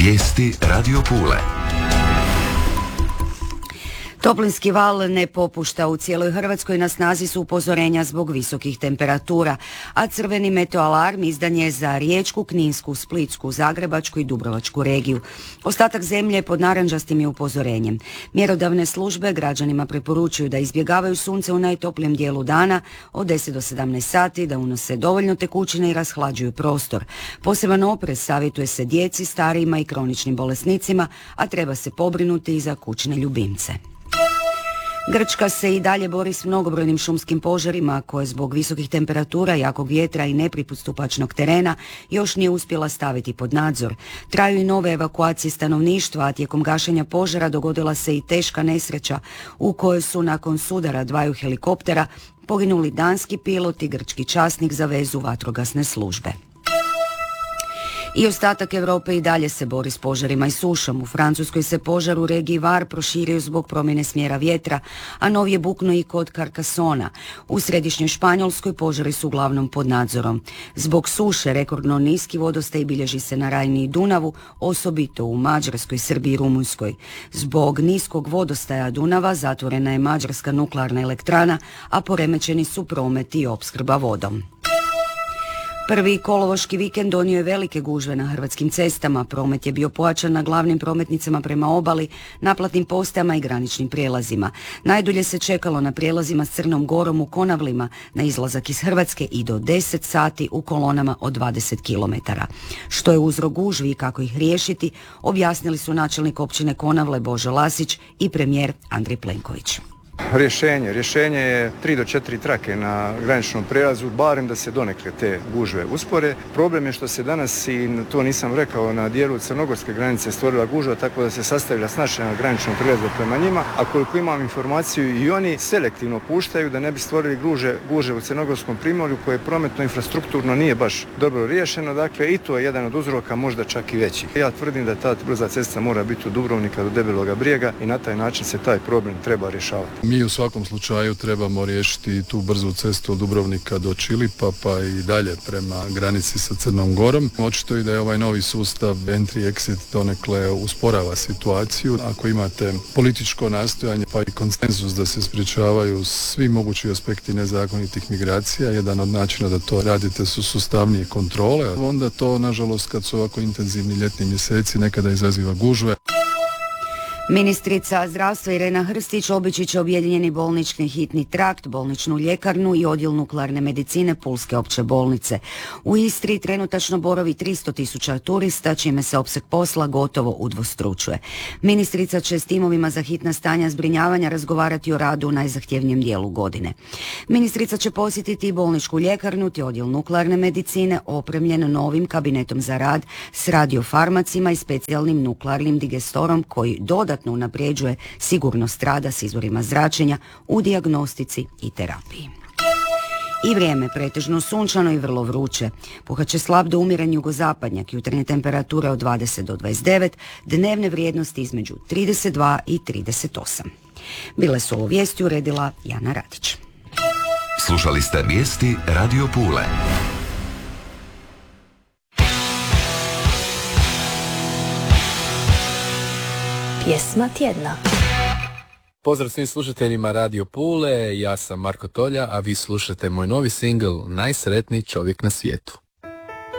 Vijesti Radio Pule. Toplinski val ne popušta u cijeloj Hrvatskoj, na snazi su upozorenja zbog visokih temperatura, a crveni meteoalarm izdan je za Riječku, Kninsku, Splitsku, Zagrebačku i Dubrovačku regiju. Ostatak zemlje pod narančastim je upozorenjem. Mjerodavne službe građanima preporučuju da izbjegavaju sunce u najtoplijem dijelu dana od 10 do 17 sati, da unose dovoljno tekućine i rashlađuju prostor. Poseban oprez savjetuje se djeci, starijima i kroničnim bolesnicima, a treba se pobrinuti i za kućne ljubimce. Grčka se i dalje bori s mnogobrojnim šumskim požarima koje zbog visokih temperatura, jakog vjetra i nepristupačnog terena još nije uspjela staviti pod nadzor. Traju i nove evakuacije stanovništva, a tijekom gašenja požara dogodila se i teška nesreća u kojoj su nakon sudara dvaju helikoptera poginuli danski pilot i grčki časnik za vezu vatrogasne službe. I ostatak Europe i dalje se bori s požarima i sušom. U Francuskoj se požar u regiji Var proširio zbog promjene smjera vjetra, a nov je buknuo i kod Carcassona. U središnjoj Španjolskoj požari su uglavnom pod nadzorom. Zbog suše rekordno niski vodostaj bilježi se na Rajni i Dunavu, osobito u Mađarskoj, Srbiji i Rumunjskoj. Zbog niskog vodostaja Dunava zatvorena je mađarska nuklearna elektrana, a poremećeni su promet i opskrba vodom. Prvi kolovoški vikend donio je velike gužve na hrvatskim cestama. Promet je bio pojačan na glavnim prometnicama prema obali, naplatnim postajama i graničnim prijelazima. Najdulje se čekalo na prijelazima s Crnom Gorom u Konavlima na izlazak iz Hrvatske i do 10 sati u kolonama od 20 km. Što je uzrok gužvi i kako ih riješiti, objasnili su načelnik općine Konavle Božo Lasić i premijer Andrej Plenković. Rješenje je 3 do 4 trake na graničnom prijelazu, barem da se donekle te gužve uspore. Problem je što se danas, i to nisam rekao, na dijelu crnogorske granice stvorila gužva, tako da se sastavila snažna na graničnom prijelazu prema njima, a koliko imam informaciju i oni selektivno puštaju da ne bi stvorili gužve u crnogorskom primorju koje prometno infrastrukturno nije baš dobro riješeno, dakle i to je jedan od uzroka, možda čak i veći. Ja tvrdim da ta brza cesta mora biti od Dubrovnika do Debeloga Brijega i na taj način se taj problem treba rješavati. Mi u svakom slučaju trebamo riješiti tu brzu cestu od Dubrovnika do Čilipa pa i dalje prema granici sa Crnom Gorom. Očito i da je ovaj novi sustav entry-exit donekle usporava situaciju. Ako imate političko nastojanje pa i konsenzus da se sprječavaju svi mogući aspekti nezakonitih migracija, jedan od načina da to radite su sustavnije kontrole, onda to nažalost kad su ovako intenzivni ljetni mjeseci nekada izaziva gužve. Ministrica zdravstva Irena Hrstić obići će objedinjeni bolnički hitni trakt, bolničnu ljekarnu i odjel nuklearne medicine Pulske opće bolnice. U Istri trenutačno boravi 300.000 turista, čime se opseg posla gotovo udvostručuje. Ministrica će s timovima za hitna stanja zbrinjavanja razgovarati o radu u najzahtjevnijem dijelu godine. Ministrica će posjetiti i bolničku ljekarnu te odjel nuklearne medicine opremljen novim kabinetom za rad s radiofarmacima i specijalnim nuklearnim digestorom koji dodatno unapređuje sigurnost rada s izvorima zračenja u dijagnostici i terapiji. I vrijeme pretežno sunčano i vrlo vruće. Puhat slab do umiran jugozapadnjak, jutarnje temperature od 20 do 29, dnevne vrijednosti između 32 i 38. Bile su ovo vijesti uredila Jana Radić. Slušali ste vijesti Radio Pule. Pjesma tjedna. Pozdrav svim slušateljima Radio Pule, ja sam Marko Tolja, a vi slušate moj novi singl Najsretniji čovjek na svijetu.